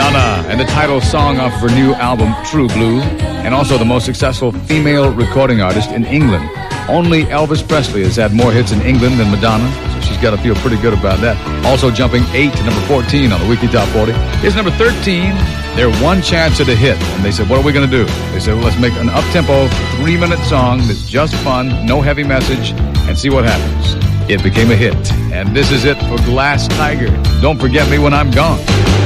Madonna, and the title song off of her new album, True Blue, and also the most successful female recording artist in England. Only Elvis Presley has had more hits in England than Madonna, so she's got to feel pretty good about that. Also jumping 8 to number 14 on the Weekly Top 40. Here's number 13. They're one chance at a hit, and they said, what are we going to do? They said, well, let's make an up-tempo, 3-minute song that's just fun, no heavy message, and see what happens. It became a hit, and this is it for Glass Tiger. Don't Forget Me When I'm Gone.